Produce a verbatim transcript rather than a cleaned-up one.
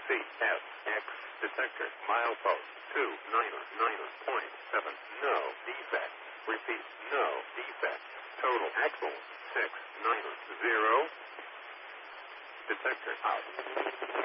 C S X detector milepost two niner niner point seven. No defect. Repeat, no defect. Total axle six niner zero. Detector out.